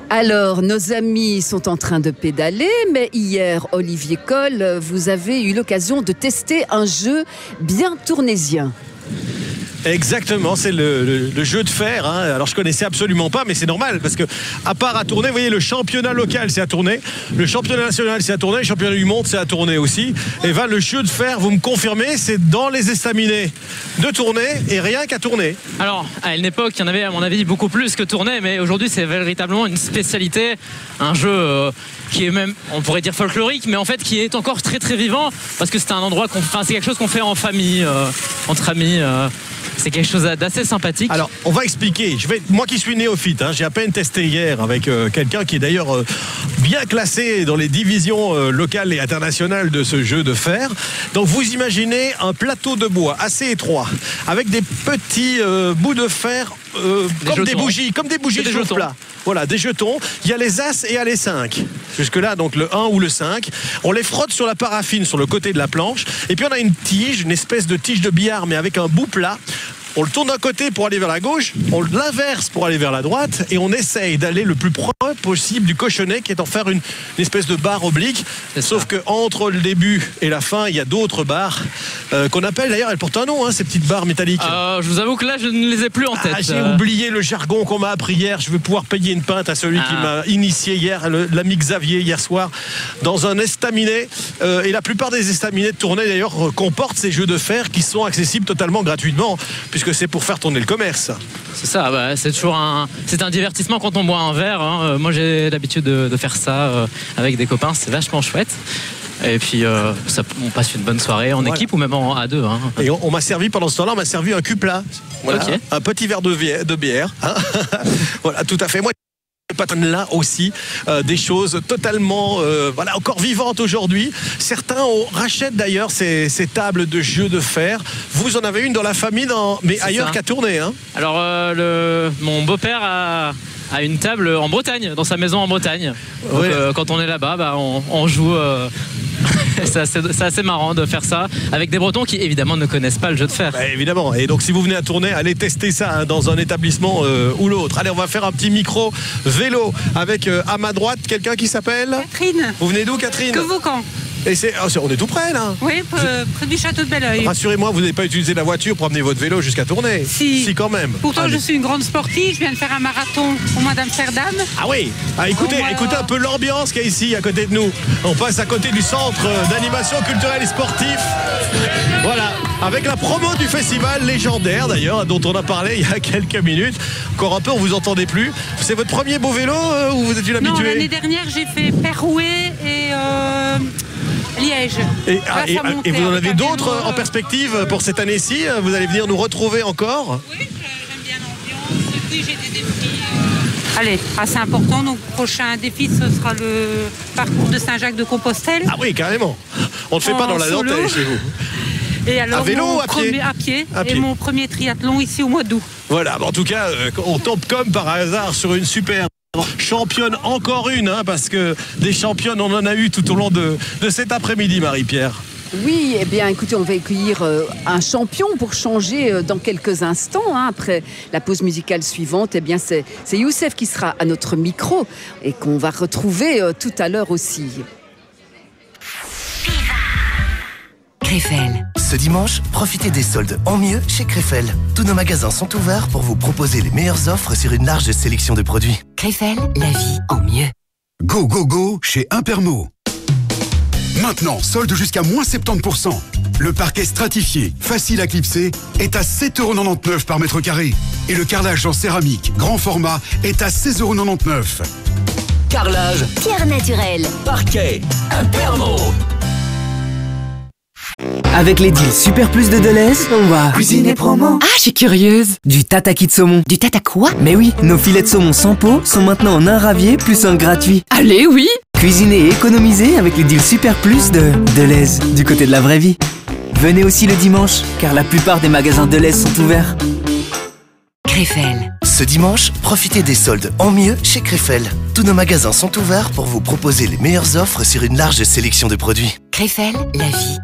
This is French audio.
Alors, nos amis sont en train de pédaler, mais hier, Olivier Coll, vous avez eu l'occasion de tester un jeu bien tournésien. Exactement, c'est le jeu de fer. Hein. Alors je connaissais absolument pas, mais c'est normal parce que à part à tourner, vous voyez, le championnat local c'est à tourner, le championnat national c'est à tourner, le championnat du monde c'est à tourner aussi. Et va le jeu de fer, vous me confirmez, c'est dans les estaminets de tourner et rien qu'à tourner. Alors à une époque, il y en avait à mon avis beaucoup plus que tourner, mais aujourd'hui c'est véritablement une spécialité, un jeu qui est même, on pourrait dire folklorique, mais en fait qui est encore très très vivant parce que c'est un endroit c'est quelque chose qu'on fait en famille, entre amis. C'est quelque chose d'assez sympathique. Alors, on va expliquer. Moi qui suis néophyte, j'ai à peine testé hier avec quelqu'un qui est d'ailleurs bien classé dans les divisions locales et internationales de ce jeu de fer. Donc, vous imaginez un plateau de bois assez étroit avec des petits bouts de fer comme des bougies de chauffe-plat. Voilà, des jetons. Il y a les As et il y a les 5. Jusque-là, donc le 1 ou le 5. On les frotte sur la paraffine sur le côté de la planche. Et puis on a une tige, une espèce de tige de billard, mais avec un bout plat. On le tourne d'un côté pour aller vers la gauche, on l'inverse pour aller vers la droite, et on essaye d'aller le plus proche possible du cochonnet, qui est en faire une espèce de barre oblique. Sauf qu'entre le début et la fin, il y a d'autres barres qu'on appelle, d'ailleurs, elles portent un nom, ces petites barres métalliques. Je vous avoue que là, je ne les ai plus en tête. J'ai oublié le jargon qu'on m'a appris hier. Je vais pouvoir payer une pinte à celui qui m'a initié hier, l'ami Xavier, hier soir, dans un estaminet. Et la plupart des estaminets de tournée, d'ailleurs, comportent ces jeux de fer qui sont accessibles totalement gratuitement, puisque c'est pour faire tourner le commerce. C'est ça, c'est toujours un divertissement quand on boit un verre. Hein. Moi, j'ai l'habitude de faire ça avec des copains, c'est vachement chouette. Et puis, on passe une bonne soirée en équipe ou même à deux. Hein. Et on m'a servi, pendant ce temps-là, on m'a servi un cupla. Voilà, okay. Un petit verre de bière. Hein. Voilà, tout à fait. Moi, là aussi des choses totalement encore vivantes aujourd'hui. Certains rachètent d'ailleurs ces tables de jeux de fer. Vous en avez une dans la famille, mais ailleurs qu'à tourner. Hein. Alors mon beau-père a une table en Bretagne, dans sa maison en Bretagne. Donc, quand on est là-bas, on joue. C'est assez marrant de faire ça avec des Bretons qui évidemment ne connaissent pas le jeu de fer. Évidemment, et donc si vous venez à tourner, allez tester ça dans un établissement ou l'autre. Allez, on va faire un petit micro vélo avec à ma droite quelqu'un qui s'appelle Catherine. Vous venez d'où, Catherine? De Vaucan. Et on est tout près là. Oui, près du château de Belleuil. Rassurez-moi, vous n'avez pas utilisé la voiture pour amener votre vélo jusqu'à Tournai? Si, quand même. Pourtant, je suis une grande sportive. Je viens de faire un marathon au mois d'Amsterdam. Ah oui. Écoutez un peu l'ambiance qu'il y a ici à côté de nous. On passe à côté du centre d'animation culturelle et sportif. Voilà, avec la promo du festival légendaire d'ailleurs, dont on a parlé il y a quelques minutes. Encore un peu, on vous entendait plus. C'est votre premier beau vélo ou vous êtes une habituée? Non, l'année dernière, j'ai fait Perouet et Liège. Et vous en avez d'autres en perspective pour cette année-ci? Vous allez venir nous retrouver encore? Oui, j'aime bien l'ambiance. Et puis j'ai des défis. Allez, assez important. Donc, prochain défi, ce sera le parcours de Saint-Jacques-de-Compostelle. Ah oui, carrément. On ne fait pas dans la dentelle chez vous. Et alors, à vélo ou à pied? À pied. Et mon premier triathlon ici au mois d'août. Voilà, en tout cas, on tombe comme par hasard sur une super championne, encore une, parce que des championnes, on en a eu tout au long de cet après-midi, Marie-Pierre. Oui, eh bien, écoutez, on va accueillir un champion pour changer dans quelques instants. Après la pause musicale suivante, eh bien, c'est Youssef qui sera à notre micro et qu'on va retrouver tout à l'heure aussi. Krefel. Ce dimanche, profitez des soldes en mieux chez Krefel. Tous nos magasins sont ouverts pour vous proposer les meilleures offres sur une large sélection de produits. Krefel, la vie en mieux. Go, go, go chez Impermo. Maintenant, solde jusqu'à moins 70%. Le parquet stratifié, facile à clipser, est à 7,99€ par mètre carré. Et le carrelage en céramique, grand format, est à 16,99€. Carrelage, pierre naturelle, parquet, Impermo. Avec les deals Super Plus de Deleuze, on va cuisiner promo. Ah, je suis curieuse. Du tataki de saumon. Du tata quoi? Mais oui, nos filets de saumon sans peau sont maintenant en un ravier plus un gratuit. Allez, oui. Cuisiner et économiser avec les deals Super Plus de Deleuze, du côté de la vraie vie. Venez aussi le dimanche, car la plupart des magasins Deleuze sont ouverts. Krefel. Ce dimanche, profitez des soldes en mieux chez Krefel. Tous nos magasins sont ouverts pour vous proposer les meilleures offres sur une large sélection de produits. Krefel, la vie